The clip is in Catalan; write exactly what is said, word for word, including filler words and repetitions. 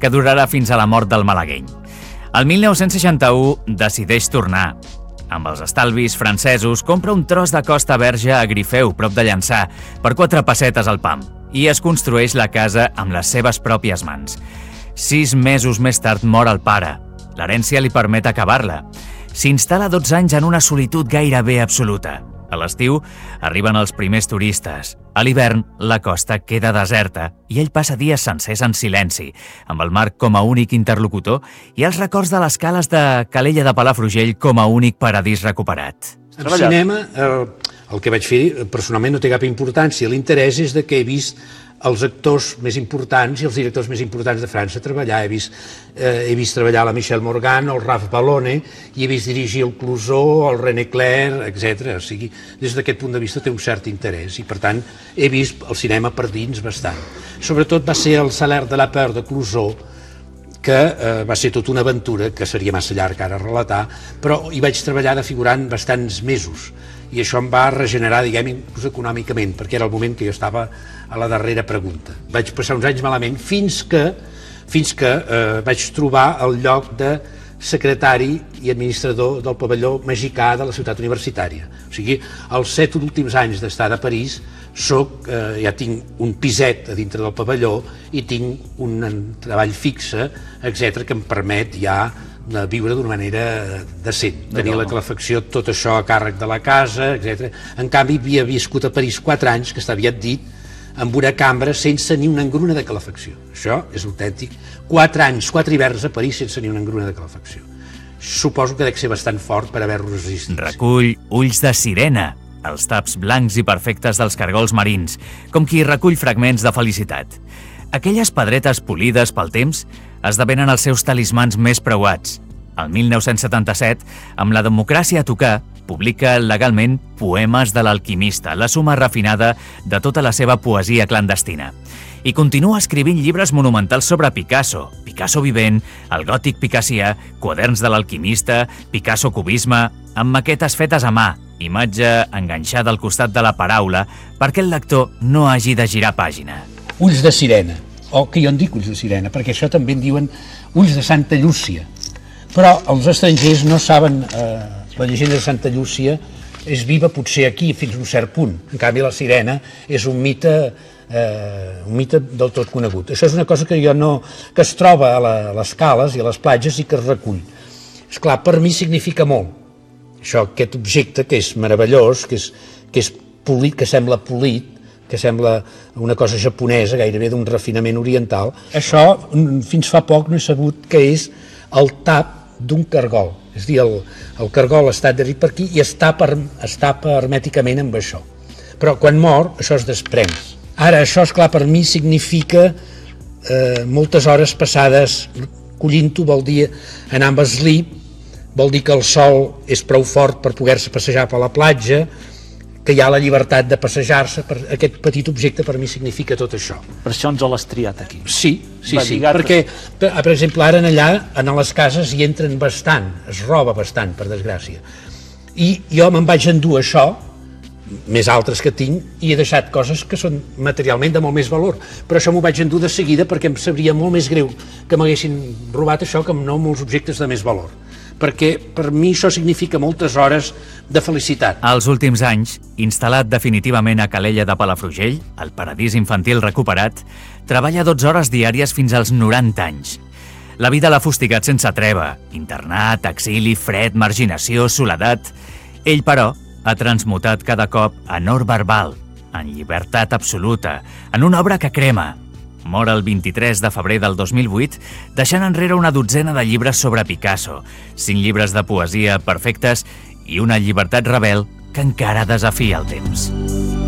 que durarà fins a la mort del malagueny. El mil nou-cents seixanta-u decideix tornar. Amb els estalvis francesos, compra un tros de costa verge a Grifeu, prop de Llançà, per quatre pessetes al pam, i es construeix la casa amb les seves pròpies mans. Sis mesos més tard mor el pare. L'herència li permet acabar-la. S'instal·la dotze anys en una solitud gairebé absoluta. A l'estiu arriben els primers turistes. A l'hivern, la costa queda deserta i ell passa dies sencers en silenci, amb el mar com a únic interlocutor i els records de les cales de Calella de Palafrugell com a únic paradís recuperat. En cinema, el, el que vaig fer personalment no té cap importància. L'interès és de que he vist els actors més importants i els directors més importants de França treballar. He vist, eh, he vist treballar la Michel Morgan, el Ralph Ballone, i he vist dirigir el Clouseau, el René Clair, etcètera. O sigui, des d'aquest punt de vista té un cert interès i, per tant, he vist el cinema per dins bastant. Sobretot va ser el Salaire de la peur de Clouseau, que eh, va ser tota una aventura, que seria massa llarg ara relatar, però hi vaig treballar de figurant bastants mesos i això em va regenerar, diguem, inclús econòmicament, perquè era el moment que jo estava a la darrera pregunta. Vaig passar uns anys malament fins que, fins que eh, vaig trobar el lloc de secretari i administrador del pavelló mexicà de la ciutat universitària. O sigui, els set últims anys d'estar a París soc, eh, ja tinc un piset a dintre del pavelló i tinc un treball fixe, etcètera, que em permet ja de viure d'una manera decent, tenir la calefacció, tot això a càrrec de la casa, etcètera. En canvi, havia viscut a París quatre anys, que està aviat dit, amb una cambra sense ni una engruna de calefacció. Això és autèntic. Quatre anys, quatre hiverns a París sense ni una engruna de calefacció. Suposo que dec ser bastant fort per haver-ho resistit. Recull ulls de sirena, els taps blancs i perfectes dels cargols marins, com qui recull fragments de felicitat. Aquelles pedretes polides pel temps esdevenen els seus talismans més preuats. El mil nou-cents setanta-set, amb la democràcia a tocar, publica legalment Poemes de l'alquimista, la suma refinada de tota la seva poesia clandestina. I continua escrivint llibres monumentals sobre Picasso, Picasso vivent, el gòtic picassià, quaderns de l'alquimista, Picasso cubisme, amb maquetes fetes a mà, imatge enganxada al costat de la paraula perquè el lector no hagi de girar pàgina. Ulls de sirena, o que jo en dic ulls de sirena, perquè això també en diuen ulls de Santa Llúcia. Però els estrangers no saben, eh, la llegenda de Santa Llúcia és viva potser aquí fins a un cert punt. En canvi, la sirena és un mite, eh, un mite del tot conegut. Això és una cosa que jo no, que es troba a, la, a les cales i a les platges i que es recull. Esclar, per mi significa molt. Això, aquest objecte que és meravellós, que és, que és polit, que sembla polit, que sembla una cosa japonesa, gairebé d'un refinament oriental. Això, fins fa poc, no he sabut que és el tap d'un cargol. És a dir, el, el cargol està adherit per aquí i es tapa, es tapa hermèticament amb això. Però quan mor, això es desprèn. Ara, això, esclar, per mi significa eh, moltes hores passades collint-ho, vol dir anar amb eslip, vol dir que el sol és prou fort per poder-se passejar per la platja, que hi ha la llibertat de passejar-se. Per aquest petit objecte per mi significa tot això. Per això ens l'has triat aquí. Sí, sí, sí, perquè, per, per exemple, ara allà, en les cases hi entren bastant, es roba bastant, per desgràcia. I jo me'n vaig endur això, més altres que tinc, i he deixat coses que són materialment de molt més valor. Però això m'ho vaig endur de seguida perquè em sabria molt més greu que m'haguessin robat això que no molts objectes de més valor. Perquè per mi això significa moltes hores de felicitat. Als últims anys, instal·lat definitivament a Calella de Palafrugell, el paradís infantil recuperat, treballa dotze hores diàries fins als noranta anys. La vida l'ha fustigat sense treva, internat, exili, fred, marginació, soledat. Ell, però, ha transmutat cada cop en or verbal, en llibertat absoluta, en una obra que crema. Mor el vint-i-tres de febrer del dos mil vuit, deixant enrere una dotzena de llibres sobre Picasso, cinc llibres de poesia perfectes i una llibertat rebel que encara desafia el temps.